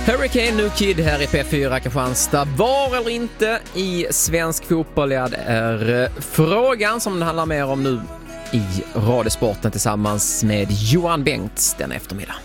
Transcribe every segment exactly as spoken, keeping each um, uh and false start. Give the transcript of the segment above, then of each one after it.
Hurricane New Kid här i P fyra Kristianstad. Var eller inte i svensk fotboll, ja, det är frågan som det handlar mer om nu i Radiosporten tillsammans med Johan Bengts den eftermiddag.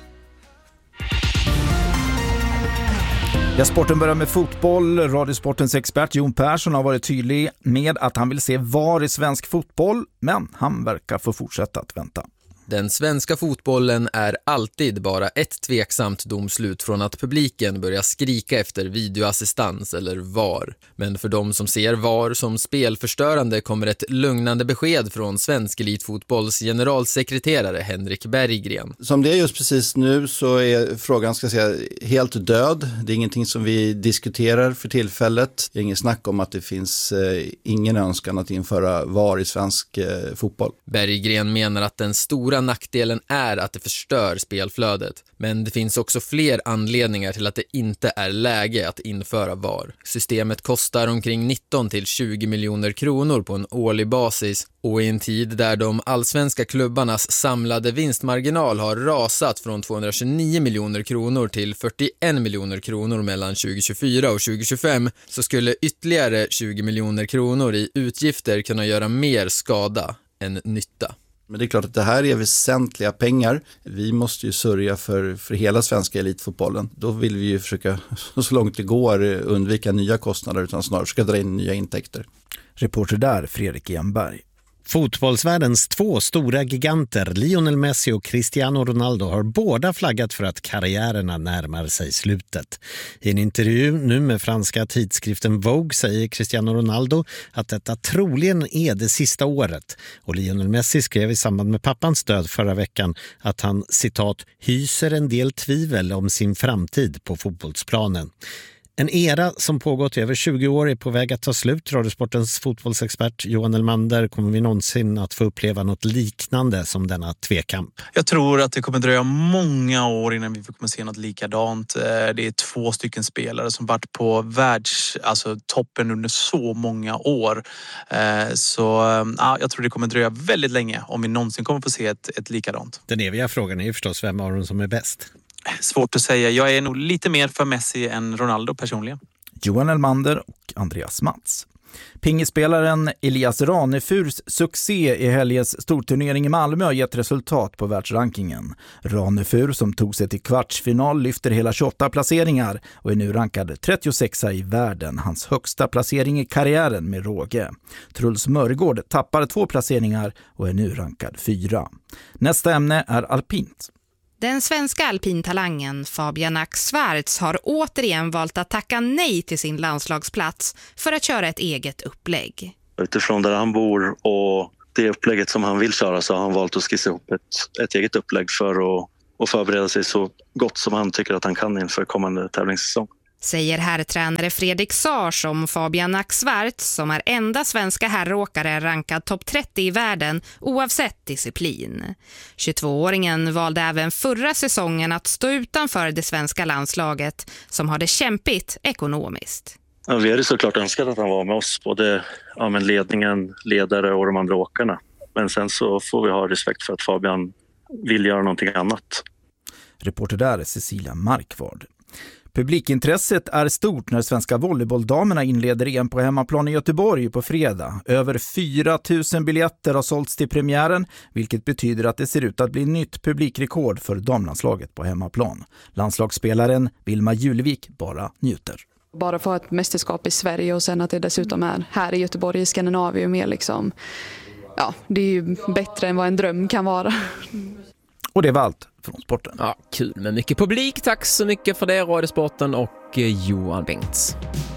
Ja, sporten börjar med fotboll. Radiosportens expert Jon Persson har varit tydlig med att han vill se var i svensk fotboll, men han verkar få fortsätta att vänta. Den svenska fotbollen är alltid bara ett tveksamt domslut från att publiken börjar skrika efter videoassistans eller V A R. Men för de som ser V A R som spelförstörande kommer ett lugnande besked från svensk elitfotbolls generalsekreterare Henrik Berggren. Som det är just precis nu så är frågan, ska jag säga, helt död. Det är ingenting som vi diskuterar för tillfället. Det är ingen snack om att det finns eh, ingen önskan att införa V A R i svensk eh, fotboll. Berggren menar att den stora nackdelen är att det förstör spelflödet. Men det finns också fler anledningar till att det inte är läge att införa V A R. Systemet kostar omkring nitton till tjugo miljoner kronor på en årlig basis. Och i en tid där de allsvenska klubbarnas samlade vinstmarginal har rasat från tvåhundratjugonio miljoner kronor till fyrtioen miljoner kronor mellan tjugo tjugofyra och tjugo tjugofem så skulle ytterligare tjugo miljoner kronor i utgifter kunna göra mer skada än nytta. Men det är klart att det här är väsentliga pengar. Vi måste ju sörja för, för hela svenska elitfotbollen. Då vill vi ju försöka så långt det går undvika nya kostnader utan snarare ska dra in nya intäkter. Reporter där, Fredrik Enberg. Fotbollsvärldens två stora giganter, Lionel Messi och Cristiano Ronaldo, har båda flaggat för att karriärerna närmar sig slutet. I en intervju nu med franska tidskriften Vogue säger Cristiano Ronaldo att detta troligen är det sista året. Och Lionel Messi skrev i samband med pappans död förra veckan att han, citat, hyser en del tvivel om sin framtid på fotbollsplanen. En era som pågått i över tjugo år är på väg att ta slut. Radiosportens fotbollsexpert Johan Elmander, kommer vi någonsin att få uppleva något liknande som denna tvekamp? Jag tror att det kommer dröja många år innan vi kommer se något likadant. Det är två stycken spelare som varit på världs, alltså toppen under så många år. Så ja, jag tror det kommer dröja väldigt länge om vi någonsin kommer få se ett, ett likadant. Den eviga frågan är ju förstås vem av dem som är bäst. Svårt att säga. Jag är nog lite mer för Messi än Ronaldo personligen. Johan Elmander och Andreas Mats. Pingisspelaren Elias Ranefurs succé i helgens storturnering i Malmö har gett resultat på världsrankingen. Ranefur, som tog sig till kvartsfinal, lyfter hela tjugoåtta placeringar och är nu rankad trettiosexa i världen, hans högsta placering i karriären med råge. Truls Mörgård tappar två placeringar och är nu rankad fyra. Nästa ämne är alpint. Den svenska alpintalangen Fabian Ack-Schwarz har återigen valt att tacka nej till sin landslagsplats för att köra ett eget upplägg. Utifrån där han bor och det upplägget som han vill köra så har han valt att skissa ihop ett, ett eget upplägg för att, att förbereda sig så gott som han tycker att han kan inför kommande tävlingssäsong. Säger herrtränare Fredrik Sars om Fabian Ack-Schwarz, som är enda svenska herråkare rankad topp trettio i världen oavsett disciplin. tjugotvååringen valde även förra säsongen att stå utanför det svenska landslaget som har det kämpigt ekonomiskt. Ja, vi hade såklart önskat att han var med oss, både ja, men ledningen, ledare och de andra åkarna. Men sen så får vi ha respekt för att Fabian vill göra någonting annat. Reporter där är Cecilia Markvard. Publikintresset är stort när svenska volleybolldamerna inleder E M på hemmaplan i Göteborg på fredag. Över fyra tusen biljetter har sålts till premiären, vilket betyder att det ser ut att bli nytt publikrekord för damlandslaget på hemmaplan. Landslagsspelaren Vilma Julevik bara njuter. Bara få ett mästerskap i Sverige och sen att det dessutom är här i Göteborg i Skandinavien mer liksom, ja, det är ju bättre än vad en dröm kan vara. Och det var allt från sporten. Ja, kul med mycket publik. Tack så mycket för det, Radiosporten och Johan Bengts.